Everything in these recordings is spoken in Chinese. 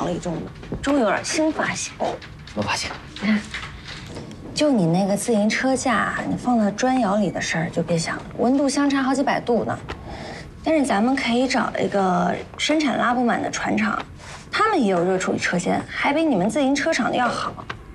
里中的，终于有点新发现。 什么发现？ 你看，就你那个自行车架，你放到砖窑里的事儿就别想了，温度相差好几百度呢。但是咱们可以找一个生产拉布满的船厂，他们也有热处理车间，还比你们自行车厂的要好。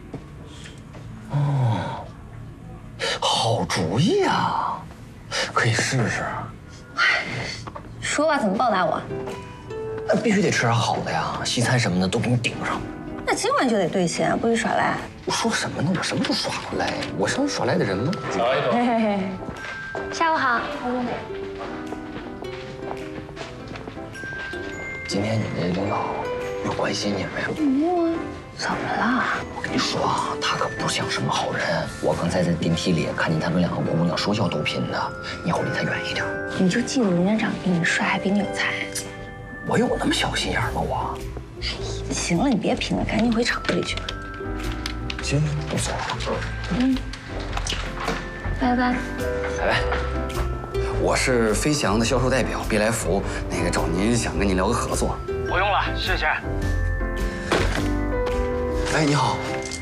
哦，好主意啊，可以试试。 说吧，怎么报答我？ 必须得吃点好的呀，西餐什么的都给你顶上。 那今晚就得兑现，不许耍赖。 我说什么呢？我什么都耍不赖，我是耍赖的人吗？ 小一朵， 嘿嘿嘿，下午好。 今天你们领导有关心你们呀？ 没有啊，怎么了？ 我跟你说啊，他可不像什么好人。我刚才在电梯里看见他跟2个姑娘说笑逗贫的，你以后离他远一点。 你就记住人家长得比你帅，还比你有才。 我有那么小心眼吗？我。 行了，你别贫了，赶紧回厂子里去吧。 行，不走了。 拜拜。 拜拜。我是飞翔的销售代表别来福，找您想跟您聊个合作。 不用了，谢谢。 哎，你好。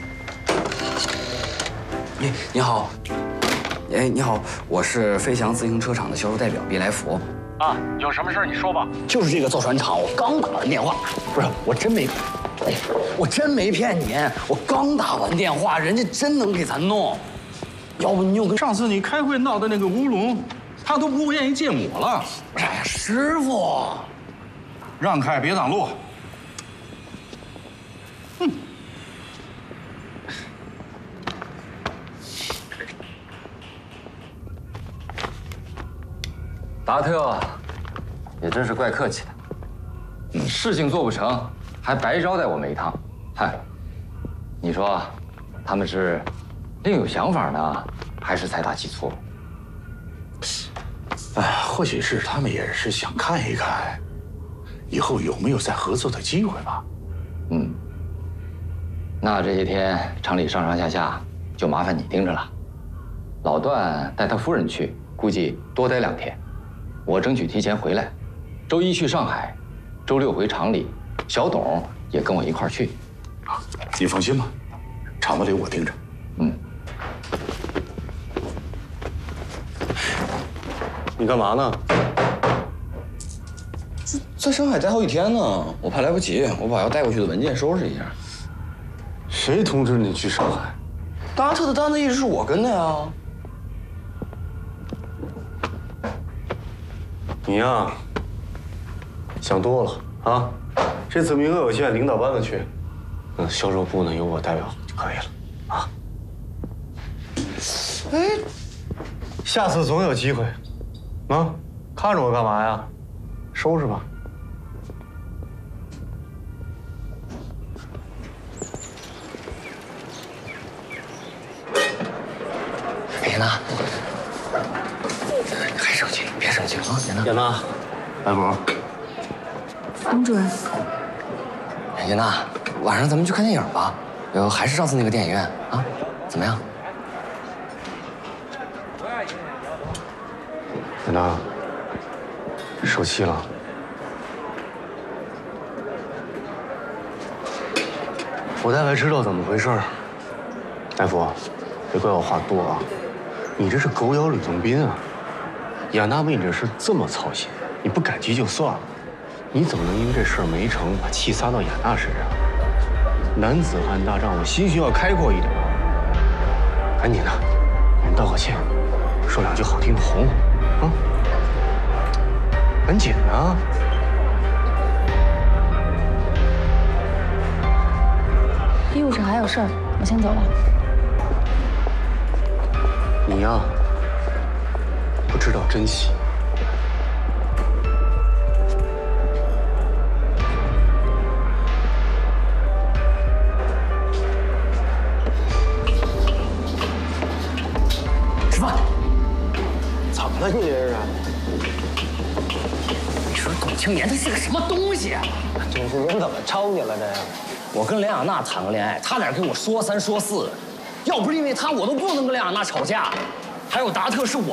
你好。哎，你好，我是飞翔自行车厂的销售代表别来福。 啊，有什么事你说吧。 就是这个造船厂，我刚打完电话，不是，我真没骗你，我刚打完电话，人家真能给咱弄。要不你就跟上次你开会闹的那个乌龙，他都不愿意见我了。 哎呀，师傅， 让开，别挡路。哼。 达特，也真是怪客气的。事情做不成，还白招待我们一趟。嗨，你说，他们是另有想法呢，还是财大气粗？ 哎，或许是他们也是想看一看，以后有没有再合作的机会吧。 那这些天厂里上上下下就麻烦你盯着了。老段带他夫人去，估计多待2天。我争取提前回来，周1去上海，周6回厂里。小董也跟我一块儿去。 你放心吧，厂子里我盯着。 你干嘛呢？ 在上海待好几天呢，我怕来不及，我把要带过去的文件收拾一下。 谁通知你去上海？ 达特的单子一直是我跟的呀。 你呀，想多了啊！这次名额有限，领导班子去，销售部呢由我代表就可以了啊。哎，下次总有机会。啊，看着我干嘛呀？收拾吧。 严娜，还生气？别生气了啊，严娜。 严娜，白博。 董主任。 严娜，晚上咱们去看电影吧，还是上次那个电影院啊？怎么样？ 严娜，受气了。我大概知道怎么回事儿。大夫，别怪我话多啊。你这是狗咬吕洞宾啊！雅娜为你这事这么操心，你不感激就算了，你怎么能因为这事儿没成，把气撒到雅娜身上？男子汉大丈夫，心胸要开阔一点。赶紧的，给人道个歉，说2句好听的哄哄。啊，赶紧啊！ 医务室还有事儿，我先走了。 你呀，不知道珍惜。 吃饭。 怎么了你这是？ 你说董青年他是个什么东西啊？ 董事长怎么抄你了这样？ 我跟梁雅娜谈个恋爱，他俩给我说3说4，要不是因为他，我都不能跟梁雅娜吵架。还有达特是我